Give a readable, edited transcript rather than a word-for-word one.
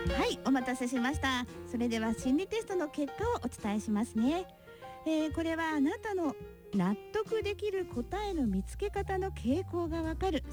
はい、お待たせしました。それでは心理テストの結果をお伝えしますね。これはあなたの納得できる答えの見つけ方の傾向がわかる